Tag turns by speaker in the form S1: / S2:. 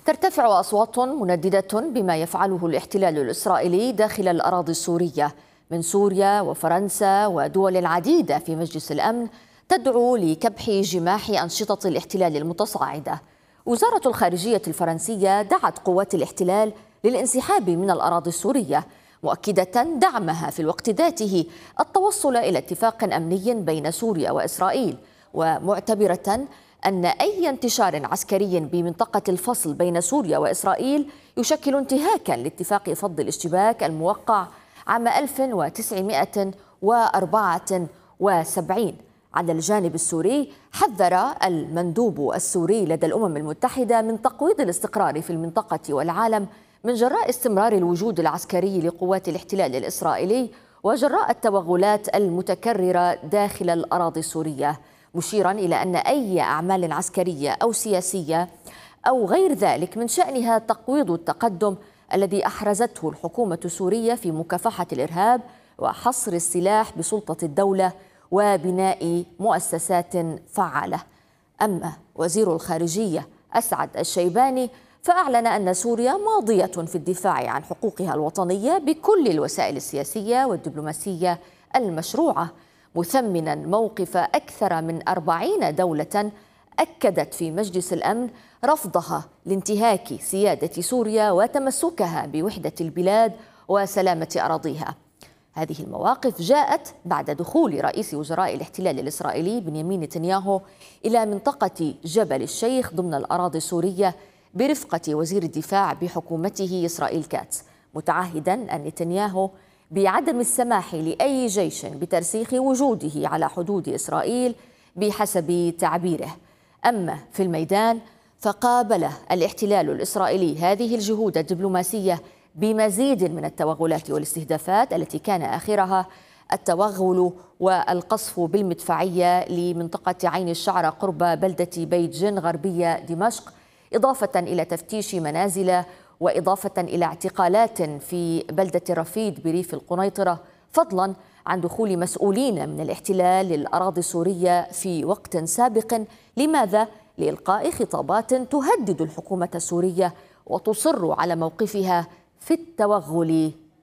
S1: ترتفع أصوات منددة بما يفعله الاحتلال الإسرائيلي داخل الأراضي السورية من سوريا وفرنسا ودول العديدة في مجلس الأمن تدعو لكبح جماح أنشطة الاحتلال المتصاعدة. وزارة الخارجية الفرنسية دعت قوات الاحتلال للانسحاب من الأراضي السورية، مؤكدة دعمها في الوقت ذاته التوصل إلى اتفاق أمني بين سوريا وإسرائيل، ومعتبرة أن أي انتشار عسكري بمنطقة الفصل بين سوريا وإسرائيل يشكل انتهاكا لاتفاق فض الاشتباك الموقع عام 1974. على الجانب السوري حذر المندوب السوري لدى الأمم المتحدة من تقويض الاستقرار في المنطقة والعالم من جراء استمرار الوجود العسكري لقوات الاحتلال الإسرائيلي وجراء التوغلات المتكررة داخل الأراضي السورية، مشيرا إلى أن أي أعمال عسكرية أو سياسية أو غير ذلك من شأنها تقويض التقدم الذي أحرزته الحكومة السورية في مكافحة الإرهاب وحصر السلاح بسلطة الدولة وبناء مؤسسات فعالة. أما وزير الخارجية أسعد الشيباني فأعلن أن سوريا ماضية في الدفاع عن حقوقها الوطنية بكل الوسائل السياسية والدبلوماسية المشروعة، مثمنا موقف أكثر من 40 دولة أكدت في مجلس الأمن رفضها لانتهاك سيادة سوريا وتمسكها بوحدة البلاد وسلامة أراضيها. هذه المواقف جاءت بعد دخول رئيس وزراء الاحتلال الإسرائيلي بنيامين نتنياهو إلى منطقة جبل الشيخ ضمن الأراضي السورية برفقة وزير الدفاع بحكومته إسرائيل كاتس، متعهدا أن نتنياهو بعدم السماح لأي جيش بترسيخ وجوده على حدود إسرائيل بحسب تعبيره. أما في الميدان فقابل الاحتلال الإسرائيلي هذه الجهود الدبلوماسية بمزيد من التوغلات والاستهدافات التي كان آخرها التوغل والقصف بالمدفعية لمنطقة عين الشعرة قرب بلدة بيت جن غربية دمشق، إضافة إلى تفتيش منازل وإضافة إلى اعتقالات في بلدة رفيد بريف القنيطرة، فضلا عن دخول مسؤولين من الاحتلال للأراضي السورية في وقت سابق. لماذا؟ لإلقاء خطابات تهدد الحكومة السورية وتصر على موقفها في التوغل